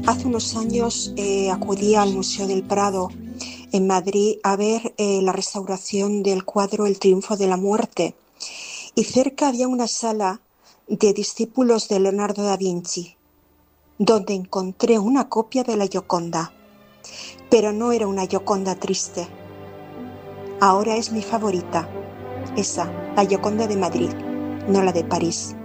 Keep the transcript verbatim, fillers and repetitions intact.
Hace unos años eh, acudí al Museo del Prado en Madrid a ver eh, la restauración del cuadro El triunfo de la muerte, y cerca había una sala de discípulos de Leonardo da Vinci, donde encontré una copia de la Gioconda, pero no era una Gioconda triste. Ahora es mi favorita, esa, la Gioconda de Madrid, no la de París.